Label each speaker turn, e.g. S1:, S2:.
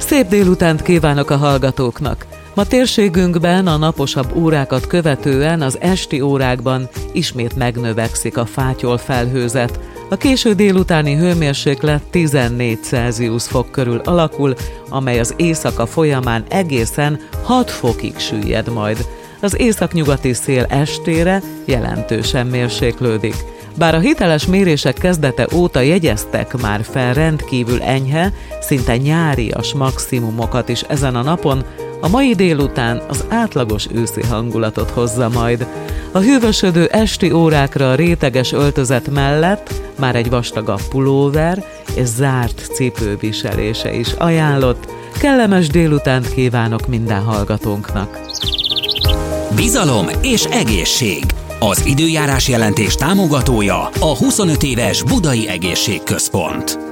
S1: Szép délutánt kívánok a hallgatóknak! Ma térségünkben a naposabb órákat követően az esti órákban ismét megnövekszik a fátyolfelhőzet. A késő délutáni hőmérséklet 14 Celsius fok körül alakul, amely az éjszaka folyamán egészen 6 fokig süllyed majd. Az északnyugati szél estére jelentősen mérséklődik. Bár a hiteles mérések kezdete óta jegyeztek már fel rendkívül enyhe, szinte nyárias maximumokat is ezen a napon, a mai délután az átlagos őszi hangulatot hozza majd. A hűvösödő esti órákra a réteges öltözet mellett már egy vastagabb pulóver és zárt cipő viselése is ajánlott. Kellemes délutánt kívánok minden hallgatónknak!
S2: Bizalom és egészség. Az időjárás jelentés támogatója a 25 éves Budai Egészségközpont.